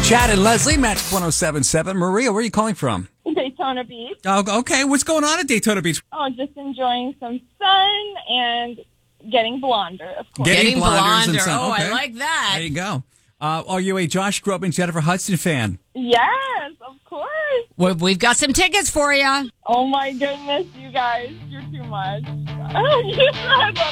Chad and Leslie, Magic 107.7. Maria, where are you calling from? Daytona Beach. Oh, okay. What's going on at Daytona Beach? Oh, just enjoying some sun and getting blonder, of course. Getting blonders and blonder. sun. Oh, Okay. I like that. There you go. Are you a Josh Groban, Jennifer Hudson fan? Yes, of course. Well, we've got some tickets for you. Oh, my goodness, you guys. You're too much.